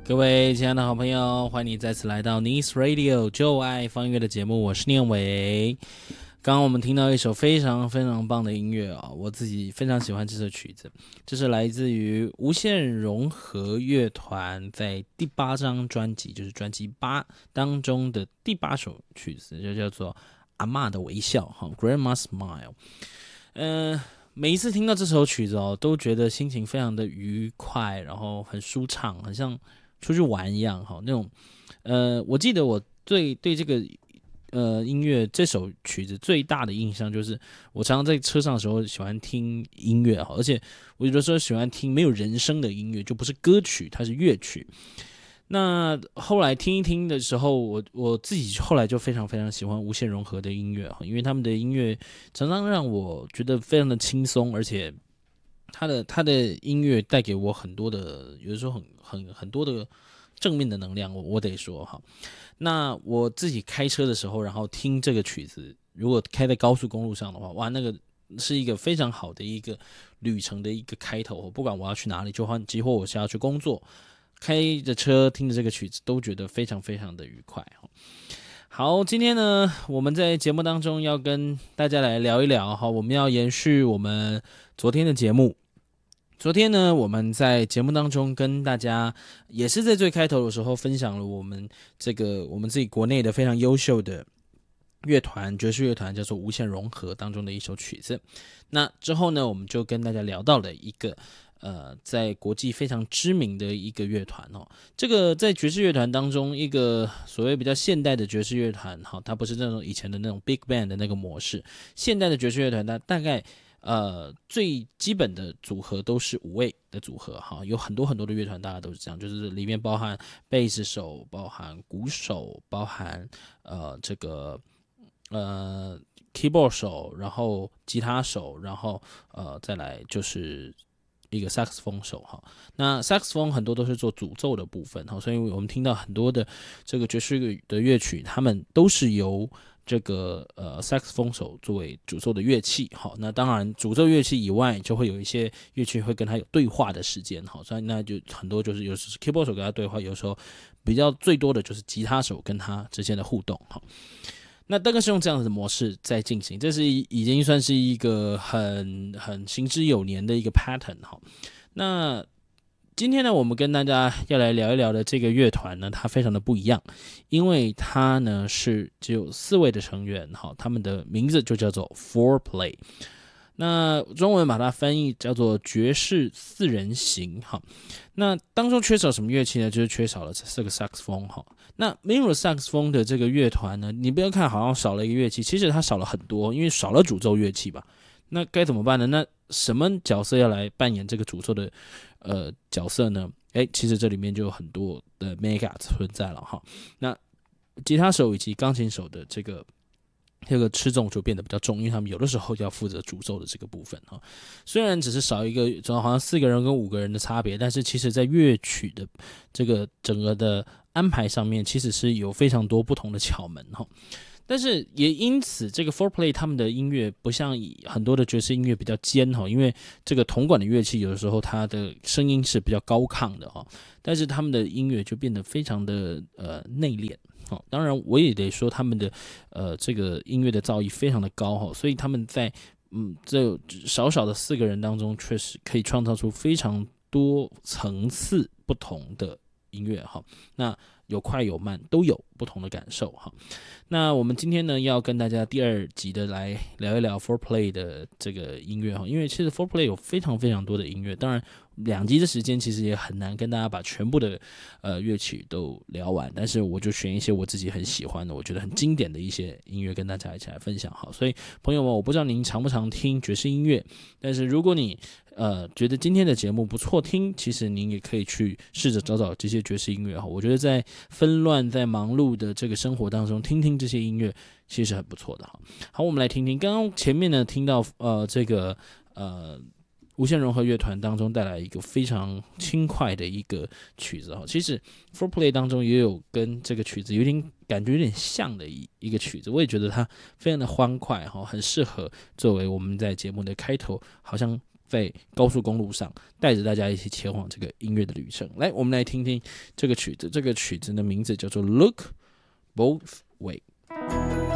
各位亲爱的好朋友，欢迎你再次来到 Nice Radio 就爱放音乐的节目，我是念伟。刚刚我们听到一首非常非常棒的音乐啊，我自己非常喜欢这首曲子，这是来自于无限融合乐团在第8张专辑，就是专辑8当中的第8首曲子，就叫做《阿嬷的微笑》（Grandma's Smile）。每一次听到这首曲子哦，都觉得心情非常的愉快，然后很舒畅，很像出去玩一样哈。那种，我记得我对这个音乐这首曲子最大的印象就是，我常常在车上的时候喜欢听音乐哈，而且我有的时候喜欢听没有人声的音乐，就不是歌曲，它是乐曲。那后来听一听的时候，我自己后来就非常非常喜欢无限融合的音乐，因为他们的音乐常常让我觉得非常的轻松，而且他的音乐带给我很多的，有的时候很多的正面的能量，我得说哈。那我自己开车的时候，然后听这个曲子，如果开在高速公路上的话，哇，那个是一个非常好的一个旅程的一个开头。不管我要去哪里，几乎我是要去工作，开着车听着这个曲子，都觉得非常非常的愉快。好，今天呢，我们在节目当中要跟大家来聊一聊哈，我们要延续我们昨天的节目。昨天呢，我们在节目当中跟大家也是在最开头的时候分享了我们自己国内的非常优秀的乐团，爵士乐团，叫做无限融合当中的一首曲子。那之后呢，我们就跟大家聊到了一个在国际非常知名的一个乐团哦。这个在爵士乐团当中，一个所谓比较现代的爵士乐团哈，它不是那种以前的那种 big band 的那个模式。现代的爵士乐团，它大概最基本的组合都是5位的组合哈，有很多很多的乐团，大家都是这样，就是里面包含贝斯手，包含鼓手，包含这个keyboard 手，然后吉他手，然后再来就是一个萨克斯风手哈。那萨克斯风很多都是做主奏的部分哈，所以我们听到很多的这个爵士的乐曲，他们都是由这个萨克斯风手作为主奏的乐器，好，那当然主奏乐器以外，就会有一些乐器会跟他有对话的时间，好，所以那就很多就是有时是 keyboard 手跟他对话，有时候比较最多的就是吉他手跟他之间的互动，好，那大概是用这样子的模式在进行，这是已经算是一个很行之有年的一个 pattern 哈。那今天呢，我们跟大家要来聊一聊的这个乐团呢，它非常的不一样，因为它呢是只有4位的成员，哈，他们的名字就叫做 Four Play， 那中文把它翻译叫做爵士4人行，哈。那当中缺少什么乐器呢？就是缺少了这个萨克斯风，哈。那没有萨克斯风的这个乐团呢，你不要看好像少了一个乐器，其实它少了很多，因为少了主奏乐器吧。那该怎么办呢？那什么角色要来扮演这个主奏的角色呢？其实这里面就有很多的 mega 存在了哈。那吉他手以及钢琴手的这个吃重就变得比较重，因为他们有的时候要负责主奏的这个部分哈。虽然只是少一个，好像4个人跟5个人的差别，但是其实在乐曲的这个整个的安排上面，其实是有非常多不同的巧门哈。但是也因此，这个 Four Play 他们的音乐不像很多的爵士音乐比较尖哈，因为这个铜管的乐器有的时候它的声音是比较高亢的哈，但是他们的音乐就变得非常的内敛。当然我也得说他们的这个音乐的造诣非常的高哈，所以他们在这少少的4个人当中，确实可以创造出非常多层次不同的音乐哈。那有快有慢，都有不同的感受哈。那我们今天呢，要跟大家第2集的来聊一聊 Four Play 的这个音乐哈，因为其实 Four Play 有非常非常多的音乐，当然2集的时间其实也很难跟大家把全部的乐曲都聊完，但是我就选一些我自己很喜欢的，我觉得很经典的一些音乐跟大家一起来分享好。所以朋友们，我不知道您常不常听爵士音乐，但是如果你觉得今天的节目不错听，其实您也可以去试着找找这些爵士音乐哈。我觉得在纷乱、在忙碌的这个生活当中，听听这些音乐，其实是很不错的哈。好，我们来听听，刚刚前面呢听到这个无限融合乐团当中带来一个非常轻快的一个曲子哈。其实 Four Play 当中也有跟这个曲子有点感觉有点像的一个曲子，我也觉得它非常的欢快哈，很适合作为我们在节目的开头，好像在高速公路上带着大家一起前往这个音乐的旅程。来，我们来听听这个曲子，这个曲子的名字叫做 Look Both Way。